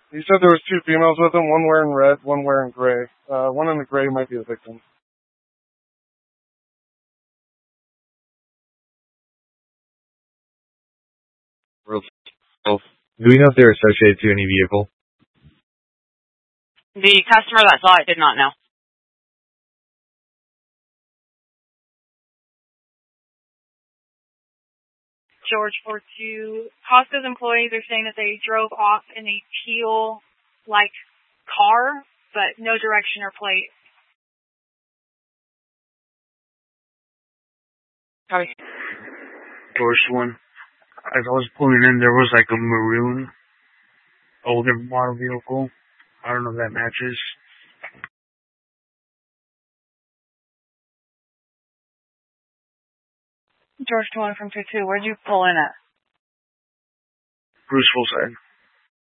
He said there was two females with him, one wearing red, one wearing gray. One in the gray might be the victim. Real both. Do we know if they're associated to any vehicle? The customer that saw it did not know. George 42. Costco's employees are saying that they drove off in a teal-like car, but no direction or plate. Copy. George 1. As I was pulling in, there was like a maroon, older model vehicle. I don't know if that matches. George 21 from 22. Where'd you pull in at? Bruce Fullside.